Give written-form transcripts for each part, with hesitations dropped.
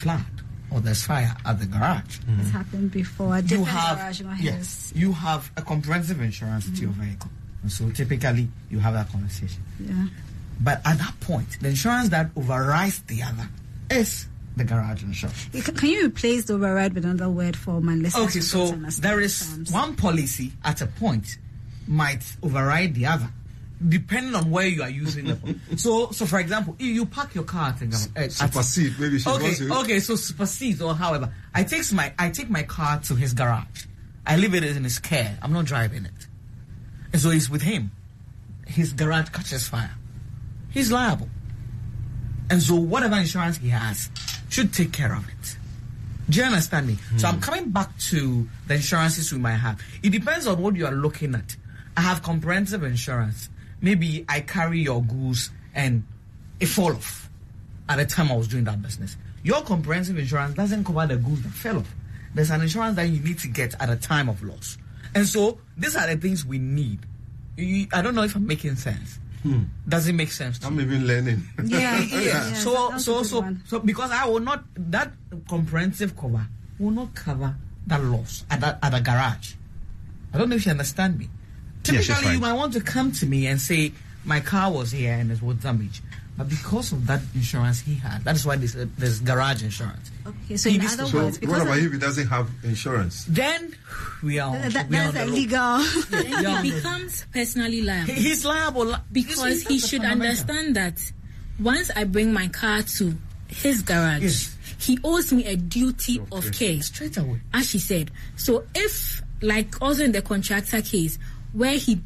flood or there's fire at the garage. It's happened before. You have you have a comprehensive insurance to your vehicle, and so typically you have that conversation. Yeah. But at that point, the insurance that overrides the other is the garage insurance. Can you replace the override with another word for my listeners? Okay, so there is one policy at a point might override the other, depending on where you are using it. So for example, if you park your car at supersede, maybe she wants to. Okay, so supersede or however, I take my car to his garage. I leave it in his care. I'm not driving it, and so it's with him. His garage catches fire. He's liable, and so whatever insurance he has should take care of it. Do you understand me? So I'm coming back to the insurances we might have. It depends on what you are looking at. I have comprehensive insurance. Maybe I carry your goods and it fall off at the time I was doing that business. Your comprehensive insurance doesn't cover the goods that fell off. There's an insurance that you need to get at a time of loss. And so these are the things we need. I don't know if I'm making sense. Does it make sense? I'm even learning. Yeah. So because I will not, that comprehensive cover will not cover that loss at the garage. I don't know if you understand me. Typically, you might want to come to me and say, my car was here and it was damaged. But because of that insurance he had, that is why there's garage insurance. Okay, so in other words, what about if he doesn't have insurance? Then we are that's illegal. Then he becomes personally liable. He's liable because he should understand that once I bring my car to his garage, he owes me a duty of care straight away, as she said. So if, like also in the contractor case, where he's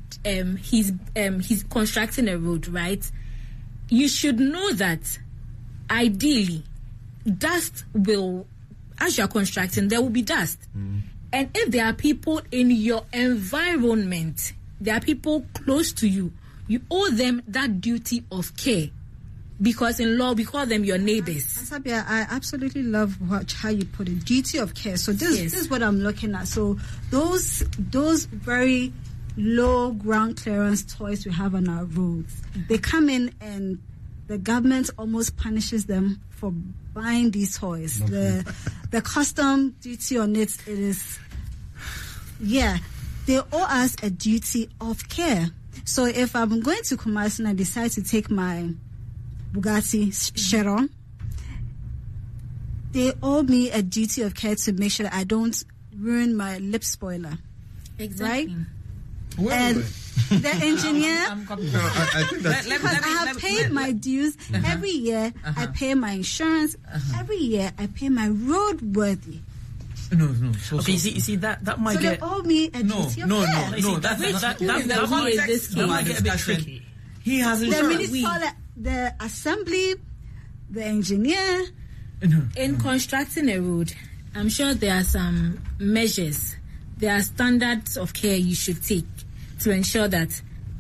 constructing a road, right? You should know that ideally dust will, as you are constructing, there will be dust. And if there are people in your environment, there are people close to you, you owe them that duty of care. Because in law, we call them your neighbors. Sabia, I absolutely love how you put it, duty of care. So this is what I'm looking at. So those very low ground clearance toys we have on our roads, they come in and the government almost punishes them for buying these toys. The custom duty on it is, they owe us a duty of care. So if I'm going to Kumasi and I decide to take my Bugatti Chiron, they owe me a duty of care to make sure that I don't ruin my lip spoiler. Exactly. Right? And the engineer, I think that's because I have paid my dues every year. I pay my insurance every year. I pay my roadworthy. No. Okay, you see that might get. So they owe me a duty of care. No. That might get a bit tricky. He has insurance. The assembly, the engineer. In constructing a road, I'm sure there are some measures. There are standards of care you should take to ensure that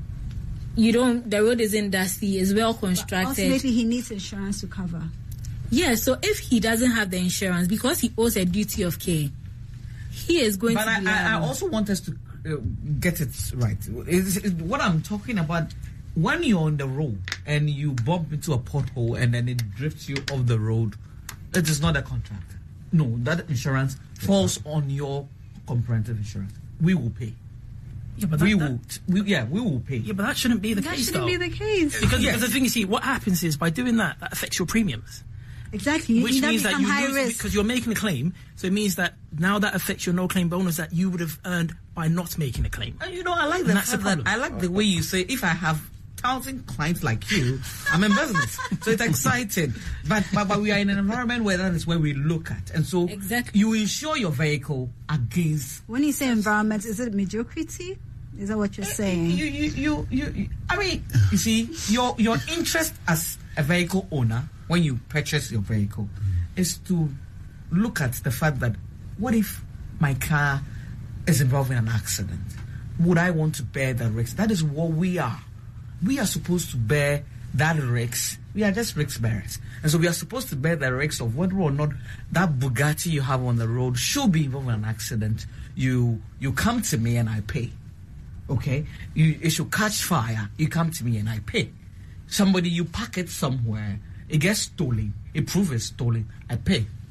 the road isn't dusty, is well constructed. But ultimately, he needs insurance to cover. Yeah, so if he doesn't have the insurance, because he owes a duty of care, he is going to be liable. I also want us to get it right. What I'm talking about, when you're on the road and you bump into a pothole and then it drifts you off the road, it is not a contract. No, that insurance falls on your comprehensive insurance. We will pay. Yeah, but we will pay. Yeah, but that shouldn't be the case. That shouldn't be the case. Because the thing is, what happens is by doing that affects your premiums. Exactly. Which means that you high lose risk. because you're making a claim. So it means that now that affects your no claim bonus that you would have earned by not making a claim. And I like I like the way you say, if I have 1,000 clients like you, I'm in business. So it's exciting. But we are in an environment where that is where we look at. And so you insure your vehicle against... When you say environment, is it mediocrity? Is that what you're saying? I mean, you see, your interest as a vehicle owner, when you purchase your vehicle, is to look at the fact that, what if my car is involved in an accident? Would I want to bear the risk? That is what we are. We are supposed to bear that risk. We are just risk bearers. And so we are supposed to bear the risk of whether or not that Bugatti you have on the road should be involved in an accident. You come to me and I pay. Okay? It should catch fire. You come to me and I pay. Somebody, you park it somewhere. It gets stolen. It proves it's stolen. I pay.